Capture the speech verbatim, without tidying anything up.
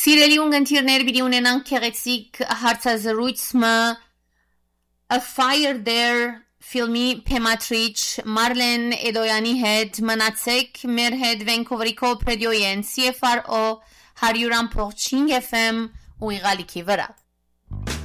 Սիրելի ունգընտիրներ, պիտի ունենանք քեղեցիկ հարցազրույցը A Fire There ֆիլմի փեմատրիչ Մարլեն Էդոյանի հետ մնացեք մեր հետ Vancouver-ի Corp Radio-ին C F R O one hundred point five F M ու իղալիքի վրա